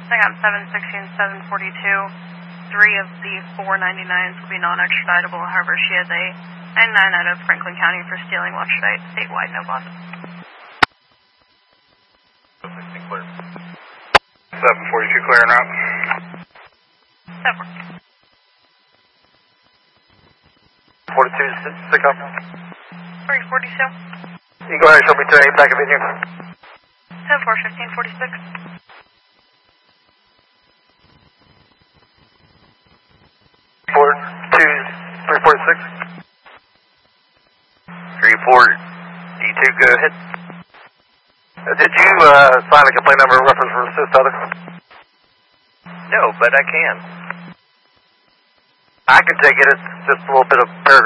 SICOM 716, 742. 3 of the 499s will be non-extraditable. However, she has a 99 out of Franklin County for stealing while extradite statewide, no bond. 742 clear en route. 742. 42 SICOM. 342. You can go ahead and show me to 8 back of venue. 10-4, 1546. 346. 34 D2, go ahead. Did you sign a complaint number reference for assist other? No, but I can. I can take it. It's just a little bit of paragraph.